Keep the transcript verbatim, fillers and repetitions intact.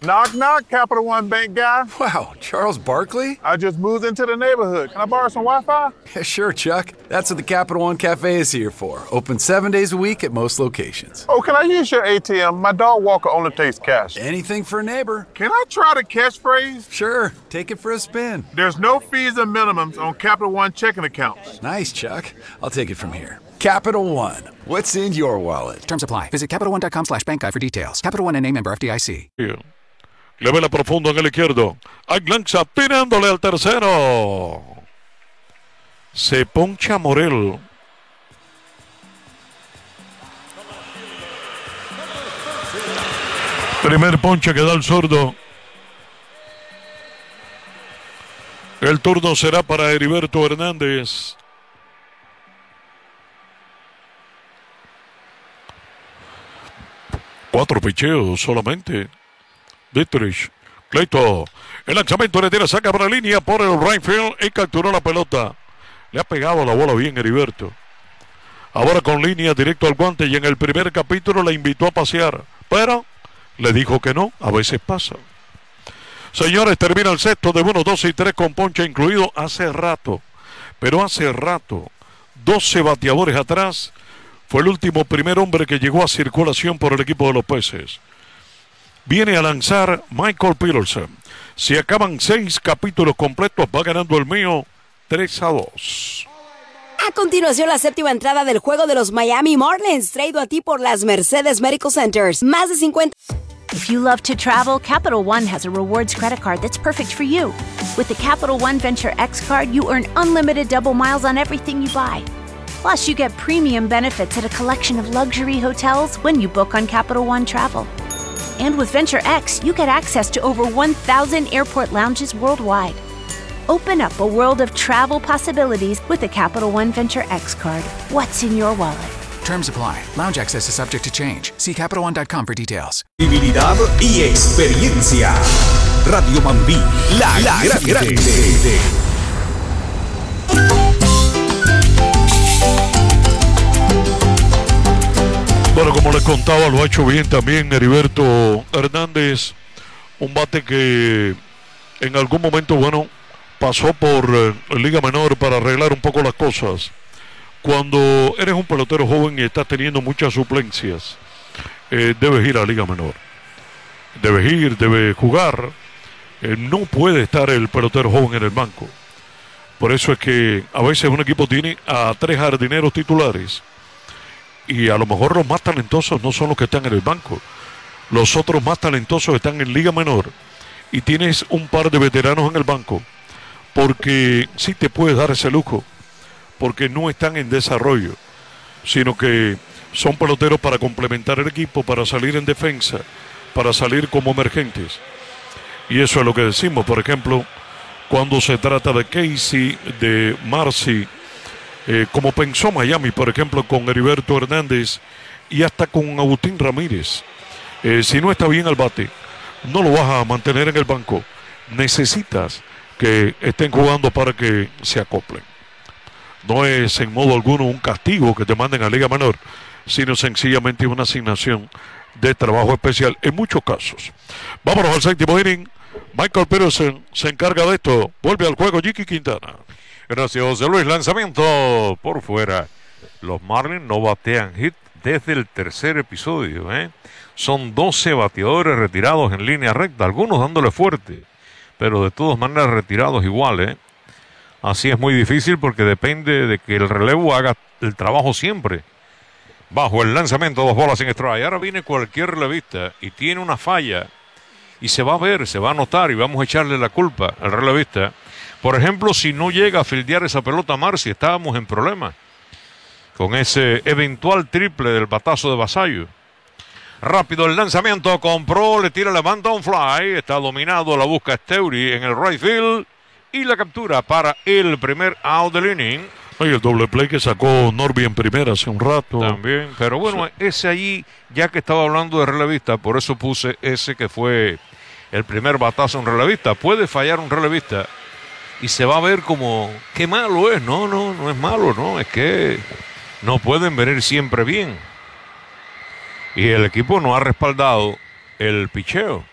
Knock, knock, Capital One Bank guy. Wow, Charles Barkley? I just moved into the neighborhood. Can I borrow some Wi-Fi? Yeah, sure, Chuck. That's what the Capital One Cafe is here for. Open seven days a week at most locations. Oh, can I use your A T M? My dog walker only takes cash. Anything for a neighbor. Can I try the catchphrase? Sure, take it for a spin. There's no fees or minimums on Capital One checking accounts. Nice, Chuck. I'll take it from here. Capital One. What's in your wallet? Terms apply. Visit CapitalOne.com slash bank guide for details. Capital One N A member F D I C. Le vela profundo en el izquierdo. Lanza tirándole al tercero. Se poncha Morel. Primer ponche que da el zurdo. El turno será para Heriberto Hernández. Cuatro picheos solamente. Dietrich, Cleito, el lanzamiento le tira, saca para la línea por el right field y capturó la pelota. Le ha pegado la bola bien Heriberto. Ahora con línea directo al guante y en el primer capítulo le invitó a pasear, pero le dijo que no, a veces pasa. Señores, termina el sexto de uno, dos y tres con ponche incluido hace rato, pero hace rato, doce bateadores atrás, fue el último primer hombre que llegó a circulación por el equipo de los Peces. Viene a lanzar Michael Peterson. Si acaban seis capítulos completos, va ganando el mío tres a dos. A continuación, la séptima entrada del juego de los Miami Marlins, traído a ti por las Mercedes Medical Centers. Más de cincuenta. If you love to travel, Capital One has a rewards credit card that's perfect for you. With the Capital One Venture X card, you earn unlimited double miles on everything you buy. Plus, you get premium benefits at a collection of luxury hotels when you book on Capital One Travel. And with Venture X, you get access to over one thousand airport lounges worldwide. Open up a world of travel possibilities with the Capital One Venture X card. What's in your wallet? Terms apply. Lounge access is subject to change. See Capital One dot com for details. Habilidad y experiencia. Radio Mambí, la, la grande. grande. Bueno, como les contaba, lo ha hecho bien también Heriberto Hernández. Un bate que en algún momento, bueno, pasó por eh, Liga Menor para arreglar un poco las cosas. Cuando eres un pelotero joven y estás teniendo muchas suplencias, eh, debes ir a Liga Menor. Debes ir, debes jugar. Eh, no puede estar el pelotero joven en el banco. Por eso es que a veces un equipo tiene a tres jardineros titulares. Y a lo mejor los más talentosos no son los que están en el banco. Los otros más talentosos están en Liga Menor. Y tienes un par de veteranos en el banco. Porque sí te puedes dar ese lujo. Porque no están en desarrollo. Sino que son peloteros para complementar el equipo, para salir en defensa, para salir como emergentes. Y eso es lo que decimos. Por ejemplo, cuando se trata de Casey, de Marcy, Eh, como pensó Miami, por ejemplo, con Heriberto Hernández y hasta con Agustín Ramírez. Eh, si no está bien al bate, no lo vas a mantener en el banco. Necesitas que estén jugando para que se acoplen. No es en modo alguno un castigo que te manden a Liga Menor, sino sencillamente una asignación de trabajo especial en muchos casos. Vámonos al séptimo inning. Michael Peterson se encarga de esto. Vuelve al juego Jicky Quintana. Gracias, José Luis. Lanzamiento por fuera. Los Marlins no batean hit desde el tercer episodio, ¿eh? Son doce bateadores retirados en línea recta, algunos dándole fuerte, pero de todas maneras retirados igual, ¿eh? Así es muy difícil porque depende de que el relevo haga el trabajo siempre. Bajo el lanzamiento, dos bolas sin strike. Ahora viene cualquier relevista y tiene una falla y se va a ver, se va a notar y vamos a echarle la culpa al relevista. Por ejemplo, si no llega a fildear esa pelota Marcy, estábamos en problemas con ese eventual triple del batazo de Vasallo. Rápido el lanzamiento, compró, le tira, levanta un fly, está dominado, la busca Steuri en el right field y la captura para el primer out del inning. Ay, el doble play que sacó Norby en primera hace un rato. También, pero bueno, sí. Ese allí, ya que estaba hablando de relevista, por eso puse ese que fue el primer batazo en relevista. Puede fallar un relevista y se va a ver como, qué malo es. No, no, no es malo, no, es que no pueden venir siempre bien. Y el equipo no ha respaldado el picheo.